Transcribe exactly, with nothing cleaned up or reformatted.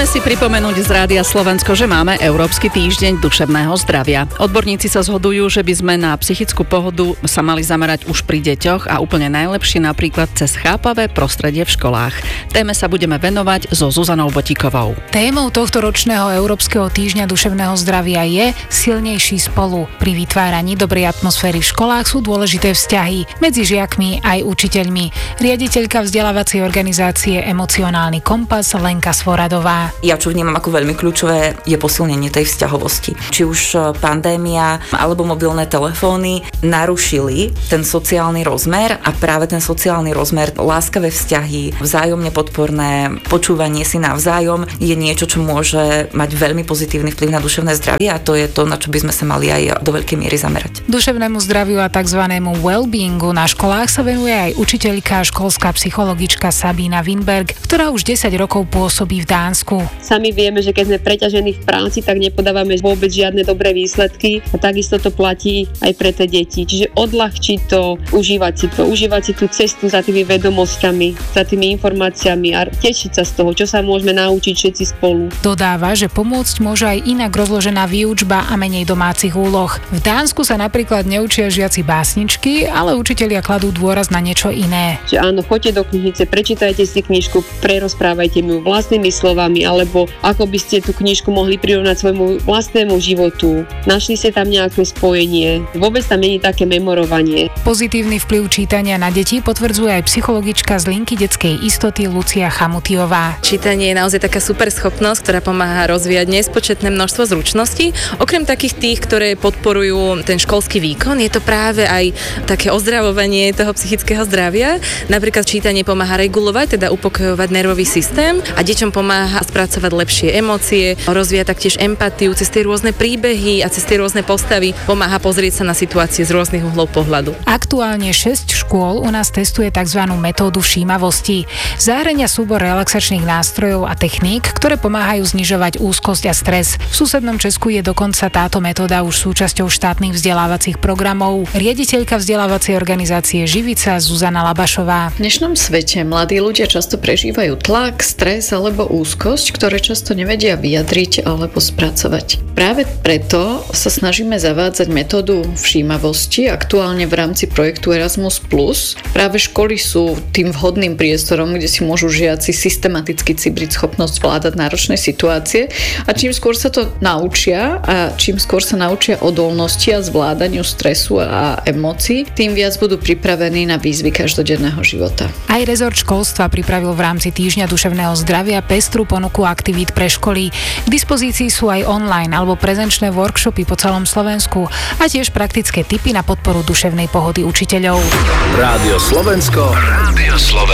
Si pripomenúť z Rádia Slovensko, že máme Európsky týždeň duševného zdravia. Odborníci sa zhodujú, že by sme na psychickú pohodu sa mali zamerať už pri deťoch a úplne najlepšie napríklad cez chápavé prostredie v školách. Téme sa budeme venovať so Zuzanou Botíkovou. Témou tohto ročného Európskeho týždňa duševného zdravia je silnejší spolu. Pri vytváraní dobrej atmosféry v školách sú dôležité vzťahy medzi žiakmi aj učiteľmi. Riaditeľka vzdelávacej organizácie Emocionálny kompas Lenka Svoradová. Ja čo vnímam ako veľmi kľúčové je posilnenie tej vzťahovosti. Či už pandémia alebo mobilné telefóny narušili ten sociálny rozmer a práve ten sociálny rozmer, láskavé vzťahy, vzájomne podporné počúvanie si navzájom je niečo, čo môže mať veľmi pozitívny vplyv na duševné zdravie a to je to, na čo by sme sa mali aj do veľkej miery zamerať. Duševnému zdraviu a tzv. Wellbeingu na školách sa venuje aj učiteľka a školská psychologička Sabína Winberg, ktorá už desať rokov pôsobí v Dánsku. Sami vieme, že keď sme preťažení v práci, tak nepodávame vôbec žiadne dobré výsledky a takisto to platí aj pre tie deti. Čiže odľahčiť to, užívať si to, užívať si tú cestu za tými vedomosťami, za tými informáciami a tešiť sa z toho, čo sa môžeme naučiť všetci spolu. Dodáva, že pomôcť môže aj inak rozložená výučba a menej domácich úloh. V Dánsku sa napríklad neučia žiaci básničky, ale učitelia kladú dôraz na niečo iné. Že áno, choďte do knižnice, prečítajte si knižku, prerozprávajte mi ju vlastnými slovami, alebo ako by ste tú knižku mohli prirovnať svojmu vlastnému životu. Našli ste tam nejaké spojenie. Vôbec tam nie je také memorovanie. Pozitívny vplyv čítania na deti potvrdzuje aj psychologička z linky detskej istoty Lucia Chamutiová. Čítanie je naozaj taká super schopnosť, ktorá pomáha rozvíjať nespočetné množstvo zručností. Okrem takých tých, ktoré podporujú ten školský výkon, je to práve aj také ozdravovanie toho psychického zdravia. Napríklad čítanie pomáha regulovať, teda upokojovať nervový systém a deťom pomáha spracovať lepšie emócie, rozvíja taktiež empatiu cez tie rôzne príbehy a cez tie rôzne postavy, pomáha pozrieť sa na situácie z rôznych uhlov pohľadu. Aktuálne šesť škôl u nás testuje tzv. Metódu všímavosti. Zahŕňa súbor relaxačných nástrojov a techník, ktoré pomáhajú znižovať úzkosť a stres. V susednom Česku je dokonca táto metóda už súčasťou štátnych vzdelávacích programov. Riaditeľka vzdelávacej organizácie Živica Zuzana Labašová. V dnešnom svete mladí ľudia často prežívajú tlak, stres alebo úzkosť, ktoré často nevedia vyjadriť alebo spracovať. Práve preto sa snažíme zavádzať metódu všímavosti aktuálne v rámci projektu Erasmus plus. Práve školy sú tým vhodným priestorom, kde si môžu žiaci systematicky cibriť schopnosť zvládať náročné situácie a čím skôr sa to naučia a čím skôr sa naučia odolnosti a zvládaniu stresu a emócií, tým viac budú pripravení na výzvy každodenného života. Aj rezort školstva pripravil v rámci týždňa duševného zdravia pestrú ponuku aktivít pre školy. K dispozícii sú aj online alebo prezenčné workshopy po celom Slovensku a tiež praktické tipy na podporu duševnej pohody učiteľov. Rádio Slovensko. Rádio Slovensko.